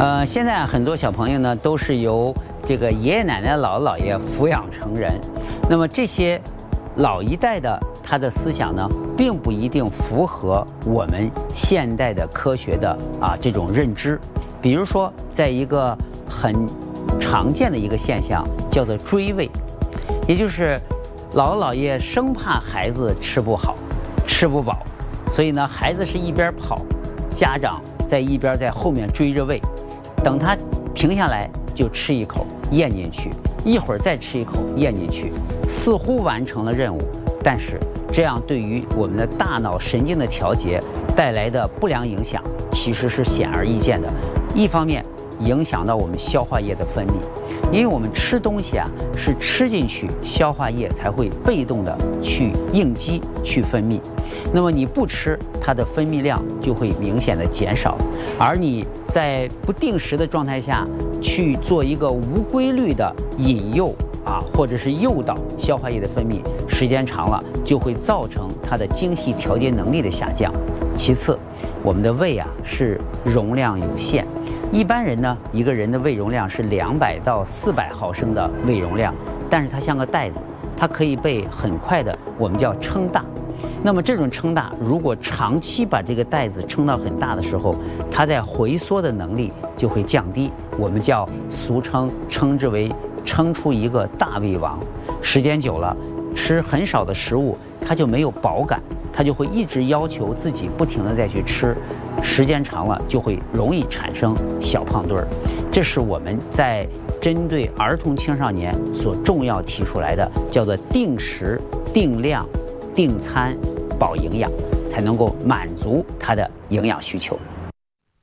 现在很多小朋友呢都是由这个爷爷奶奶、姥姥姥爷抚养成人，那么这些老一代的他的思想呢，并不一定符合我们现代的科学的这种认知。比如说，在一个很常见的一个现象叫做追喂，也就是姥姥姥爷生怕孩子吃不好、吃不饱，所以呢，孩子是一边跑，家长在一边在后面追着喂，等他停下来就吃一口咽进去，一会儿再吃一口咽进去，似乎完成了任务，但是这样对于我们的大脑神经的调节带来的不良影响其实是显而易见的。一方面影响到我们消化液的分泌，因为我们吃东西是吃进去，消化液才会被动的去应激去分泌。那么你不吃，它的分泌量就会明显的减少，而你在不定时的状态下去做一个无规律的引诱或者是诱导消化液的分泌，时间长了就会造成它的精细调节能力的下降。其次，我们的胃是容量有限，一般人呢，一个人的胃容量是200到400毫升的胃容量，但是它像个袋子，它可以被很快的我们叫撑大。那么这种撑大，如果长期把这个袋子撑到很大的时候，它在回缩的能力就会降低，我们俗称之为撑出一个大胃王。时间久了，吃很少的食物，它就没有饱感，它就会一直要求自己不停的再去吃，时间长了就会容易产生小胖墩儿。这是我们在针对儿童青少年所重要提出来的，叫做定时、定量、定餐、保营养，才能够满足他的营养需求。